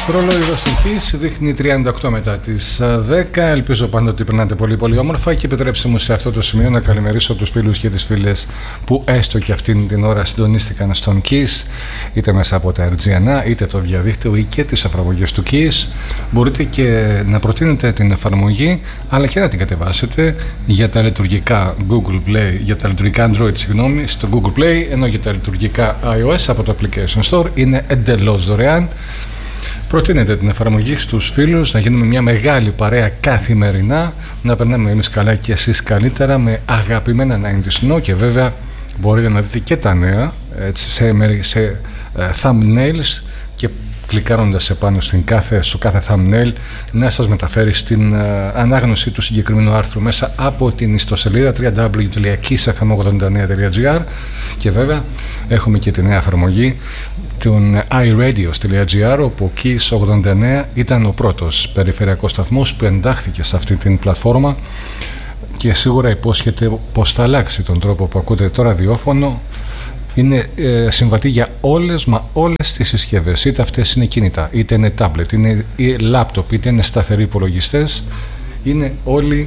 Ρολόι εδώ στην Kiss δείχνει 38 μετά τις 10. Ελπίζω πάντα ότι περνάτε πολύ πολύ όμορφα και επιτρέψτε μου σε αυτό το σημείο να καλημερίσω τους φίλους και τις φίλες που έστω και αυτήν την ώρα συντονίστηκαν στον Kiss, είτε μέσα από τα RGNA είτε το διαδίκτυο ή και τις εφαρμογές του Kiss. Μπορείτε και να προτείνετε την εφαρμογή αλλά και να την κατεβάσετε για τα λειτουργικά Google Play, για τα λειτουργικά Android στο Google Play, ενώ για τα λειτουργικά iOS από το Application Store είναι εντελώς δωρεάν. Προτείνετε την εφαρμογή στους φίλους, να γίνουμε μια μεγάλη παρέα καθημερινά, να περνάμε εμείς καλά και εσείς καλύτερα με αγαπημένα 90's Now, και βέβαια μπορείτε να δείτε και τα νέα έτσι, σε thumbnails, και κλικάροντας επάνω στο κάθε thumbnail να σας μεταφέρει στην ανάγνωση του συγκεκριμένου άρθρου μέσα από την ιστοσελίδα www.kissfm89.gr. Και βέβαια έχουμε και τη νέα εφαρμογή των iRadios.gr, όπου ο Kiss 89 ήταν ο πρώτος περιφερειακός σταθμός που εντάχθηκε σε αυτή την πλατφόρμα και σίγουρα υπόσχεται πως θα αλλάξει τον τρόπο που ακούτε το ραδιόφωνο. Είναι συμβατή για όλες τις συσκευές, είτε αυτές είναι κινητά, είτε είναι tablet, είναι laptop, είτε είναι σταθεροί υπολογιστές. Είναι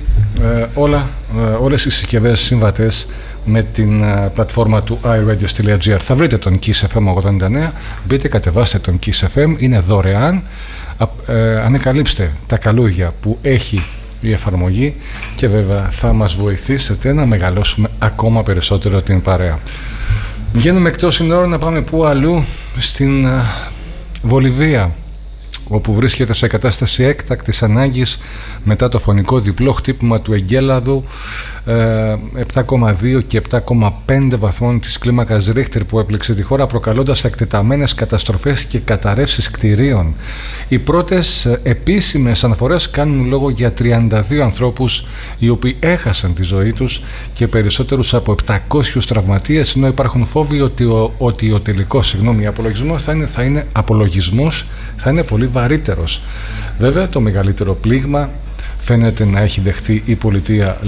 όλες οι συσκευές συμβατές με την πλατφόρμα του iRadios.gr. Θα βρείτε τον Kiss FM 89, μπείτε, κατεβάστε τον Kiss FM, είναι δωρεάν. Ανακαλύψτε τα καλούδια που έχει η εφαρμογή και βέβαια θα μας βοηθήσετε να μεγαλώσουμε ακόμα περισσότερο την παρέα. Βγαίνουμε εκτός συνόρων να πάμε που αλλού, στην Βολιβία, όπου βρίσκεται σε κατάσταση έκτακτης ανάγκης μετά το φωνικό διπλό χτύπημα του εγκέλαδου 7,2 και 7,5 βαθμών της κλίμακας Ρίχτερ που έπληξε τη χώρα, προκαλώντας εκτεταμένες καταστροφές και καταρρεύσεις κτηρίων. Οι πρώτες επίσημες αναφορές κάνουν λόγο για 32 ανθρώπους οι οποίοι έχασαν τη ζωή τους και περισσότερους από 700 τραυματίες, ενώ υπάρχουν φόβοι ότι ο τελικός απολογισμός θα είναι πολύ βαρύτερος. Βέβαια το μεγαλύτερο πλήγμα φαίνεται να έχει δεχτεί η πολιτεία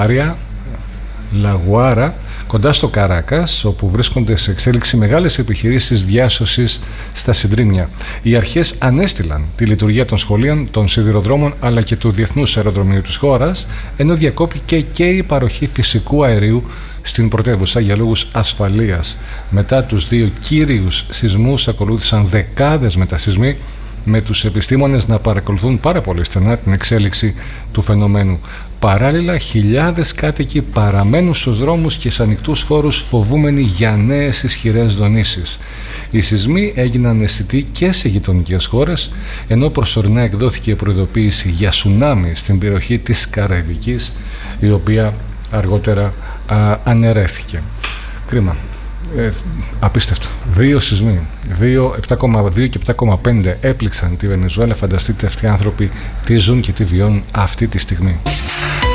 Λαγουάρα, κοντά στο Καράκας, όπου βρίσκονται σε εξέλιξη μεγάλες επιχειρήσεις διάσωσης στα συντρίμμια. Οι αρχές ανέστηλαν τη λειτουργία των σχολείων, των σιδηροδρόμων αλλά και του διεθνούς αεροδρομίου της χώρας, ενώ διακόπηκε και η παροχή φυσικού αερίου στην πρωτεύουσα για λόγους ασφαλείας. Μετά τους δύο κύριους σεισμούς ακολούθησαν δεκάδες μετασεισμοί, με τους επιστήμονες να παρακολουθούν πάρα πολύ στενά την εξέλιξη του φαινομένου. Παράλληλα, χιλιάδες κάτοικοι παραμένουν στους δρόμους και σε ανοιχτούς χώρους, φοβούμενοι για νέες ισχυρές δονήσεις. Οι σεισμοί έγιναν αισθητοί και σε γειτονικές χώρες, ενώ προσωρινά εκδόθηκε προειδοποίηση για σουνάμι στην περιοχή της Καραϊβικής, η οποία αργότερα αναιρέθηκε. Κρίμα. Απίστευτο. Δύο σεισμοί, 7,2 και 7,5 έπληξαν τη Βενεζουέλα. Φανταστείτε αυτοί οι άνθρωποι τι ζουν και τι βιώνουν αυτή τη στιγμή.